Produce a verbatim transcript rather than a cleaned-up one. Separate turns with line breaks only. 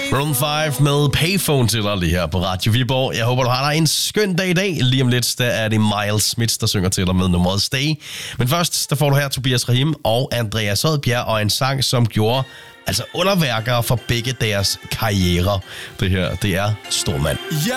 Maroon fem med Payphone til dig lige her på Radio Viborg. Jeg håber, du har dig en skøn dag i dag. Lige om lidt, der er det Miles Smith, der synger til dig med nummeret Stay. Men først, der får du her Tobias Rahim og Andreas Odbjerg og en sang, som gjorde altså underværker for begge deres karrierer. Det her, det er Stormand.